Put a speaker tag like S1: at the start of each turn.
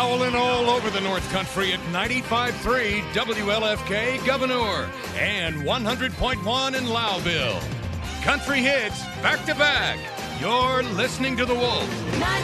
S1: howling all over the North Country at 95.3 WLFK Governor and 100.1 in Lowville. Country hits back to back. You're listening to The Wolf.